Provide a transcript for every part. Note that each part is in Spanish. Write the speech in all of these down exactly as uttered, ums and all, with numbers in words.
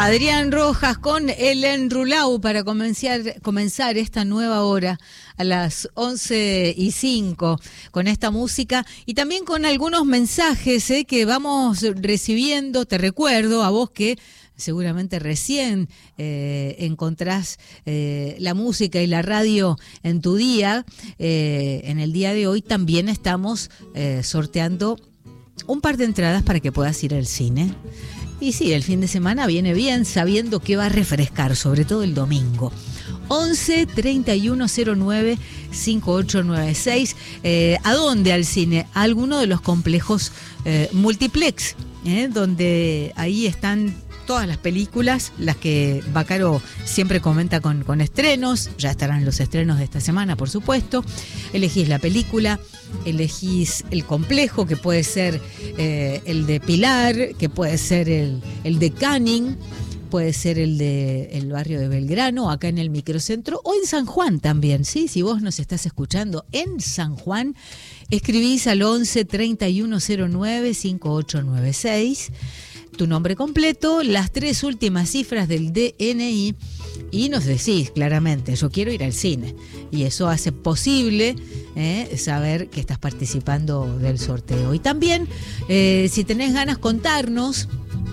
Adrián Rojas con El Enrulau para comenzar, comenzar esta nueva hora a las once y cinco con esta música y también con algunos mensajes eh, que vamos recibiendo. Te recuerdo a vos que seguramente recién eh, encontrás eh, la música y la radio en tu día. Eh, en el día de hoy también estamos eh, sorteando un par de entradas para que puedas ir al cine. Y sí, el fin de semana viene bien sabiendo que va a refrescar, sobre todo el domingo. once, treinta y uno, cero nueve, cincuenta y ocho noventa y seis. Eh, ¿A dónde al cine? A alguno de los complejos eh, multiplex, eh, donde ahí están todas las películas, las que Bacaro siempre comenta con, con estrenos. Ya estarán los estrenos de esta semana, por supuesto. Elegís la película, elegís el complejo, que puede ser eh, el de Pilar, que puede ser el, el de Canning, puede ser el de el barrio de Belgrano, acá en el microcentro, o en San Juan también, ¿sí? Si vos nos estás escuchando en San Juan, escribís al once, treinta y uno, cero nueve, cincuenta y ocho noventa y seis, tu nombre completo, las tres últimas cifras del D N I y nos decís claramente, yo quiero ir al cine. Y eso hace posible eh, saber que estás participando del sorteo. Y también, eh, si tenés ganas, contarnos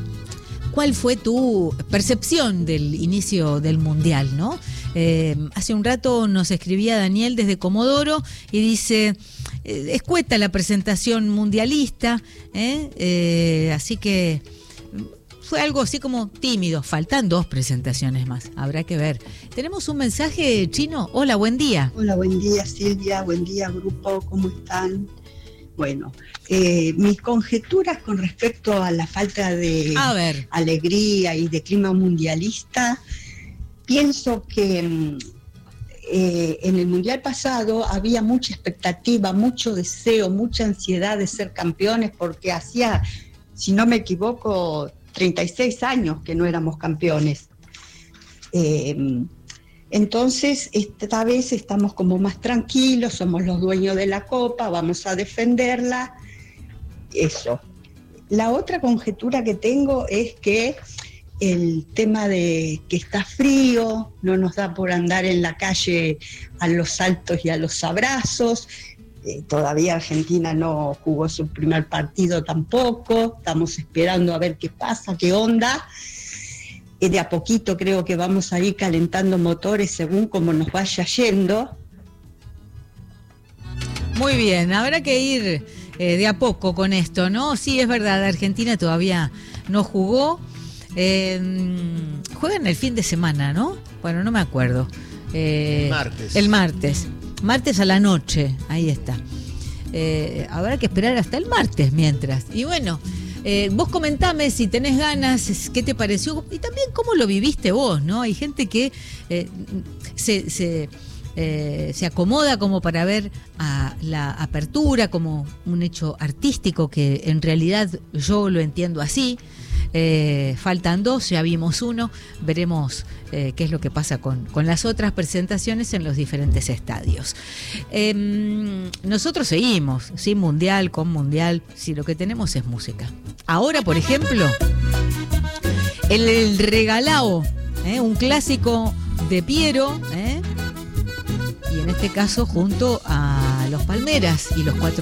cuál fue tu percepción del inicio del Mundial, ¿no? Eh, hace un rato nos escribía Daniel desde Comodoro y dice, eh, escueta la presentación mundialista, eh, eh, así que fue algo así como tímido. Faltan dos presentaciones más, habrá que ver. Tenemos un mensaje, Chino. Hola, buen día. Hola, buen día, Silvia. Buen día, grupo. ¿Cómo están? Bueno, eh, mis conjeturas con respecto a la falta de a ver. alegría y de clima mundialista, pienso que eh, en el Mundial pasado había mucha expectativa, mucho deseo, mucha ansiedad de ser campeones, porque hacía, si no me equivoco, treinta y seis años que no éramos campeones. Eh, entonces, esta vez estamos como más tranquilos, somos los dueños de la copa, vamos a defenderla, eso. La otra conjetura que tengo es que el tema de que está frío, no nos da por andar en la calle a los saltos y a los abrazos. Eh, todavía Argentina no jugó su primer partido tampoco, estamos esperando a ver qué pasa, qué onda. Eh, de a poquito creo que vamos a ir calentando motores según como nos vaya yendo. Muy bien, habrá que ir eh, de a poco con esto, ¿no? Sí, es verdad, Argentina todavía no jugó. Eh, juegan el fin de semana, ¿no? Bueno, no me acuerdo. Eh, martes. El martes. Martes a la noche, ahí está. Eh, habrá que esperar hasta el martes mientras. Y bueno, eh, vos comentame si tenés ganas, qué te pareció y también cómo lo viviste vos, ¿no? Hay gente que eh, se, se, eh, se acomoda como para ver a la apertura como un hecho artístico, que en realidad yo lo entiendo así. Eh, faltan dos, ya vimos uno, veremos eh, qué es lo que pasa con, con las otras presentaciones en los diferentes estadios. Eh, nosotros seguimos, sin mundial, con mundial, si lo que tenemos es música. Ahora, por ejemplo, el, el Regalao, eh, un clásico de Piero, eh, y en este caso junto a los Palmeras y los Cuatro